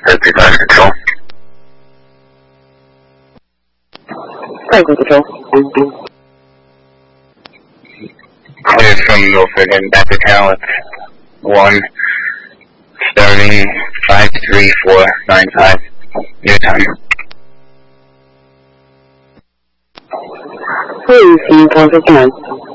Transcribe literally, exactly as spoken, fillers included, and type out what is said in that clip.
Berkeley Flight Control. Berkeley Control. Clear from Milford and back to town with one, starting five three four nine five, your time. Please, see you, one fifty-nine.